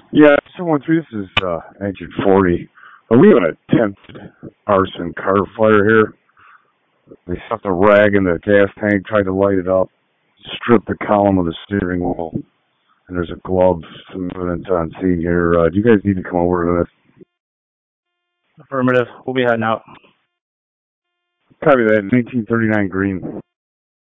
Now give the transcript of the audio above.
Yeah, someone through this is Agent 40. We have an attempted arson car fire here. They stuffed a rag in the gas tank, tried to light it up, stripped the column of the steering wheel, and there's a glove, some evidence on scene here. Do you guys need to come over to this? Affirmative. We'll be heading out. Copy that, 1939 Green.